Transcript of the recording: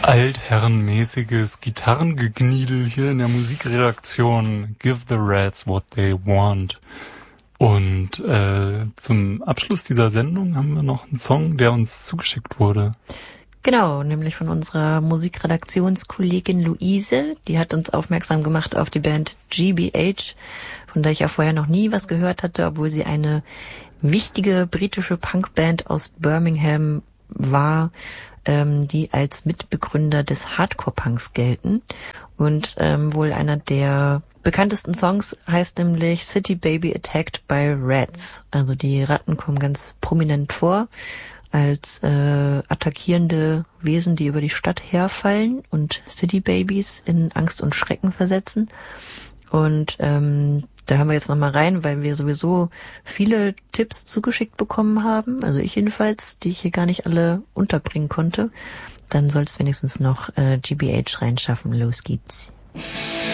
altherrenmäßiges Gitarrengegniedel hier in der Musikredaktion. Give the Rats what they want. Und zum Abschluss dieser Sendung haben wir noch einen Song, der uns zugeschickt wurde. Genau, nämlich von unserer Musikredaktionskollegin Luise. Die hat uns aufmerksam gemacht auf die Band GBH, von der ich ja vorher noch nie was gehört hatte, obwohl sie eine wichtige britische Punkband aus Birmingham war, die als Mitbegründer des Hardcore-Punks gelten. Und wohl einer der bekanntesten Songs heißt nämlich City Baby Attacked by Rats. Also die Ratten kommen ganz prominent vor als attackierende Wesen, die über die Stadt herfallen und City Babies in Angst und Schrecken versetzen. Und da haben wir jetzt nochmal rein, weil wir sowieso viele Tipps zugeschickt bekommen haben, also ich jedenfalls, die ich hier gar nicht alle unterbringen konnte. Dann soll es wenigstens noch GBH reinschaffen. Los geht's.